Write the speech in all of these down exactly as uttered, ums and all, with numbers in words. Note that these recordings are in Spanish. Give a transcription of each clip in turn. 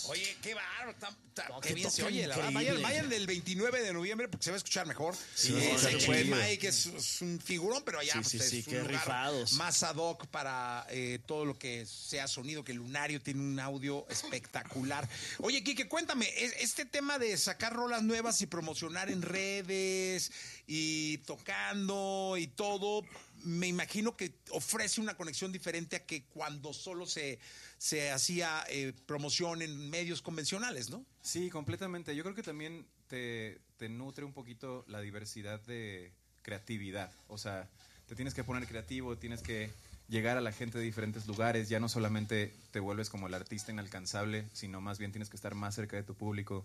Oye, qué bárbaro, tan, tan, No, qué que bien se toca oye. La verdad, vayan, vayan del veintinueve de noviembre porque se va a escuchar mejor. Sí, eh, por sé que supuesto. Mike es, es un figurón, pero allá Sí, pues, sí, es sí, un qué lugar rifados. más ad hoc para eh, todo lo que sea sonido, que Lunario tiene un audio espectacular. Oye, Quique, cuéntame, este tema de sacar rolas nuevas y promocionar en redes y tocando y todo, me imagino que ofrece una conexión diferente a que cuando solo se, se hacía eh, promoción en medios convencionales, ¿no? Sí, completamente. Yo creo que también te, te nutre un poquito la diversidad de creatividad. O sea, te tienes que poner creativo, tienes que llegar a la gente de diferentes lugares. Ya no solamente te vuelves como el artista inalcanzable, sino más bien tienes que estar más cerca de tu público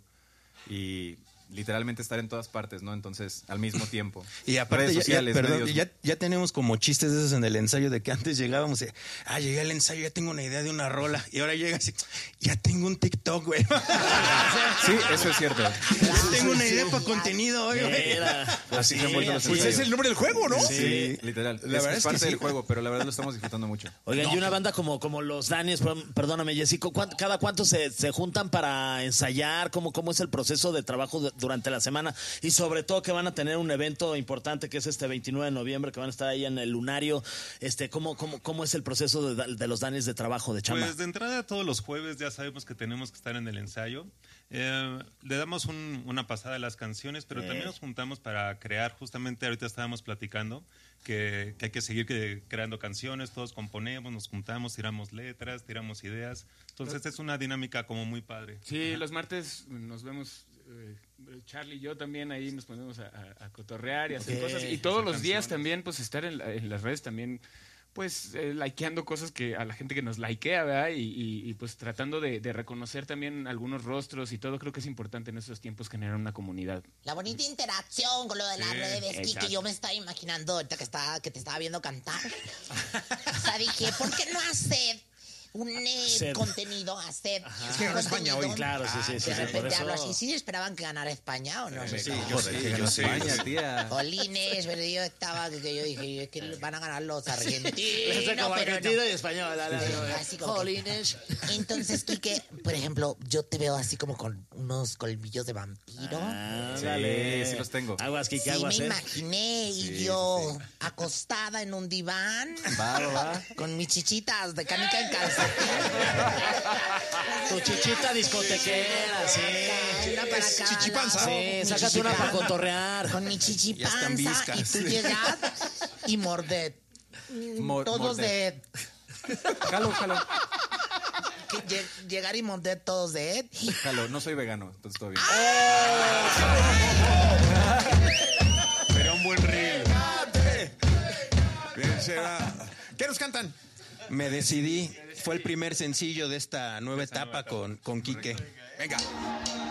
y literalmente estar en todas partes, ¿no? Entonces, al mismo tiempo. Y aparte, redes ya, sociales, ya, perdón, medios. ya, ya tenemos como chistes de esos en el ensayo de que antes llegábamos y, ah, llegué al ensayo, ya tengo una idea de una rola. Y ahora llegas y, ya tengo un TikTok, güey. Sí, eso es cierto. Ya tengo una idea para contenido, güey. Era, pues Así sí, se han vuelto los Pues ensayos. es el nombre del juego, ¿no? Sí, Sí. literal. La es, verdad es es parte que sí. del juego, pero la verdad lo estamos disfrutando mucho. Oigan, y una banda como, como los Daniels, perdóname, Jessico, ¿cuánto- ¿cada cuánto se, se juntan para ensayar? ¿Cómo, ¿Cómo es el proceso de trabajo de- durante la semana? Y sobre todo que van a tener un evento importante que es este veintinueve de noviembre, que van a estar ahí en el Lunario. Este, ¿cómo, cómo, cómo es el proceso de, de los Daniels de trabajo, de chamba? Pues de entrada todos los jueves ya sabemos que tenemos que estar en el ensayo. Eh, le damos un- una pasada a las canciones, pero Eh. también nos juntamos para crear. Justamente ahorita estábamos platicando que, que hay que seguir que- creando canciones, todos componemos, nos juntamos, tiramos letras, tiramos ideas. Entonces es una dinámica como muy padre. Sí, los martes nos vemos, eh, Charlie y yo también ahí nos ponemos a, a- a cotorrear y hacer Ok, cosas. Y todos hacer los días canciones. también, pues estar en, la- en las redes también, pues eh, likeando cosas que a la gente que nos likea, ¿verdad? Y, y- y, pues tratando de, de reconocer también algunos rostros y todo. Creo que es importante en estos tiempos generar una comunidad. La bonita interacción con lo de las Sí, redes, que, exacto. que yo me estaba imaginando ahorita que, estaba, que te estaba viendo cantar. O sea, dije, ¿por qué no hacer un eh, Sed. contenido, hacer Es que ganó España hoy. Claro, sí, sí, sí. De sí, por repente eso- hablo así, ¿sí esperaban que ganara España o no? Sí, No. yo sé, yo sé. España, tía. Jolines, pero yo estaba, que, que yo dije, es que van a ganar los Ese argentinos, como pero argentino no. y español. dale, Sí, dale. así como que- Jolines. Entonces, Quique, por ejemplo, yo te veo así como con unos colmillos de vampiro. Ándale. Sí, sí los tengo. Aguas, Kike, Sí, me aguas, ¿eh? imaginé y Sí, yo acostada en un diván Va, va, va. con mis chichitas de canica en calcetín. Tu chichita discotequera, sí. Una para Es cada chichipanza. lado. Sí, Mi sácate una chichipanza. para cotorrear. Con mi Ya están chichipanza viscas. y tú llegas y morded. Mo- Todos morder. de... Jalo, jalo. que lle- llegar y morder todos de Ed. Jalo, no soy vegano, entonces todo bien. Sería un buen reel. Bien, será. ¿Qué nos cantan? Me decidí. Fue el primer sencillo de esta nueva etapa con, con Quique. Venga.